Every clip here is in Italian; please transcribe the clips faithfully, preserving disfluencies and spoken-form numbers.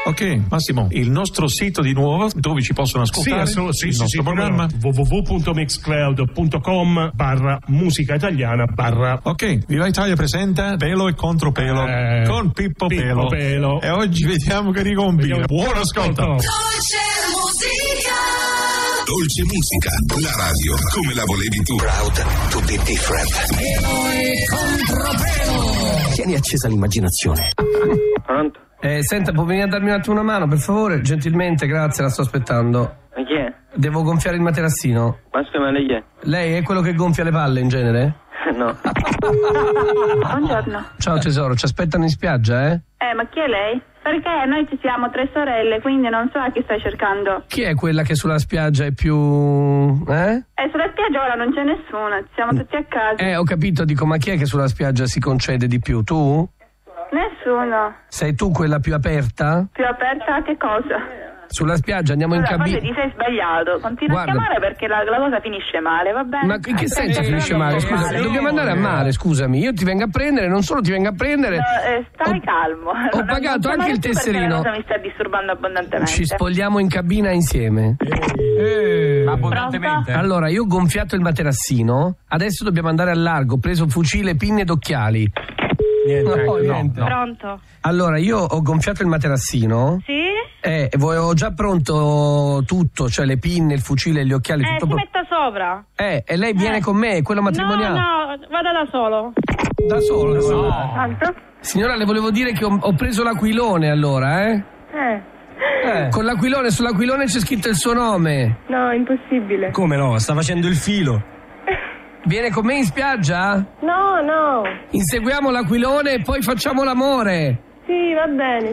Ok, Massimo, il nostro sito di nuovo dove ci possono ascoltare sì, sì, il sì, nostro sì, programma w w w punto mixcloud punto com barra musica italiana barra. Ok, Viva Italia presenta Pelo e Contropelo eh, con Pippo, Pippo Pelo. Pelo E oggi vediamo che ricombina. Buon ascolto. Dolce musica. Dolce musica, la radio come la volevi tu. Proud to be different. Pelo e Contropelo. Tieni accesa l'immaginazione. Pronto? Eh, senta, può venire a darmi un attimo una mano, per favore? Gentilmente, grazie, la sto aspettando. Ma chi è? Devo gonfiare il materassino. Ma scusa, ma lei chi è? Lei è quello che gonfia le palle in genere? No. Buongiorno. Ciao tesoro, ci aspettano in spiaggia, eh? Eh, ma chi è lei? Perché noi ci siamo tre sorelle, quindi non so a chi stai cercando. Chi è quella che sulla spiaggia è più... eh? Eh, sulla spiaggia ora non c'è nessuno, siamo tutti a casa. Eh, ho capito, dico, ma chi è che sulla spiaggia si concede di più? Tu? Nessuno. Sei tu quella più aperta? Più aperta a che cosa? Sulla spiaggia andiamo in Allora, cabina. forse ti sei sbagliato. Continua Guarda. a chiamare perché la, la cosa finisce male, va bene? Ma in che senso Eh, finisce eh, male? finisce Scusa, male. dobbiamo andare a mare, scusami. Io ti vengo a prendere, non solo ti vengo a prendere. No, eh, stai ho, calmo. Ho Non- pagato non anche il chiamare tu perché tesserino. la cosa mi sta disturbando abbondantemente. Ci spogliamo in cabina insieme. Eh, abbondantemente? Allora, io ho gonfiato il materassino, adesso dobbiamo andare al largo, ho preso fucile, pinne ed occhiali. Niente, No, ecco, no, niente. no. Pronto? Allora, io ho gonfiato il materassino. Sì? Eh, ho già pronto tutto, cioè le pinne, il fucile, gli occhiali, Eh, tutto si pro- metta sopra. Eh, e lei viene con me, quello matrimoniale? No, no, vada da solo. Da solo, da solo. Tanto? Signora, le volevo dire che ho, ho preso l'aquilone allora, eh? Eh. Eh. Con l'aquilone, sull'aquilone c'è scritto il suo nome. No, impossibile. Come no? Sta facendo il filo. Viene con me in spiaggia? No, no. Inseguiamo l'aquilone e poi facciamo l'amore. Sì, va bene.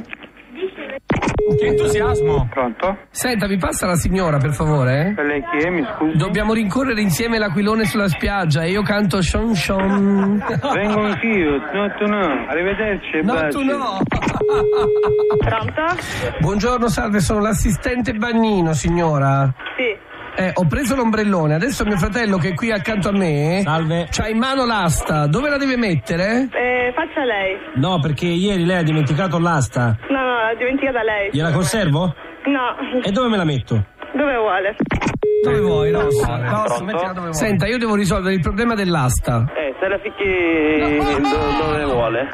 Che entusiasmo. Pronto? Senta, mi passa la signora, per favore? E lei chi è? Mi scusi? Dobbiamo rincorrere insieme l'aquilone sulla spiaggia e io canto Shon Shon. Vengo anch'io, no tu no. Arrivederci e No, baci. tu no. Pronto? Buongiorno, salve, sono l'assistente Bagnino, signora. Sì. Eh, ho preso l'ombrellone, adesso mio fratello che è qui accanto a me Salve. c'ha in mano l'asta, dove la deve mettere? Eh, faccia lei. No, perché ieri lei ha dimenticato l'asta. No, no, l'ha dimenticata lei. Gliela conservo? No. E dove me la metto? Dove vuole? Dove vuoi, Rosso? Pronto? Rosso, mettila dove vuoi. Senta, io devo risolvere il problema dell'asta. Eh, se la ficchi do- dove vuole?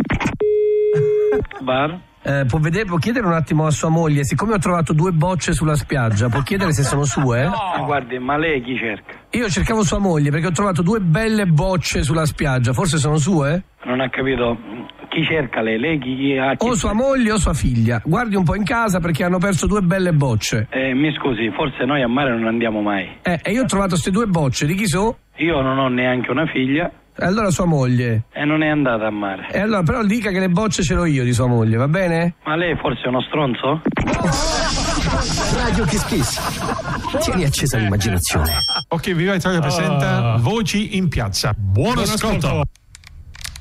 Bar? Eh, può vedere, può chiedere un attimo a sua moglie, siccome ho trovato due bocce sulla spiaggia, può chiedere se sono sue? Ma guardi, ma lei chi cerca? Io cercavo sua moglie perché ho trovato due belle bocce sulla spiaggia, forse sono sue? Non ha capito. Chi cerca lei? Lei chi, chi ha... O sua moglie o sua figlia. Guardi un po' in casa perché hanno perso due belle bocce. Eh, mi scusi, forse noi a mare non andiamo mai. Eh, e io ho trovato queste due bocce, di chi so? Io non ho neanche una figlia E allora sua moglie. e non è andata a mare. E allora però dica che le bocce ce l'ho io di sua moglie, va bene? Ma lei forse è uno stronzo? Radio Kiss Kiss. Tieni accesa l'immaginazione. Ok, Viva Italia presenta Voci in piazza. Buon, Buon ascolto. ascolto.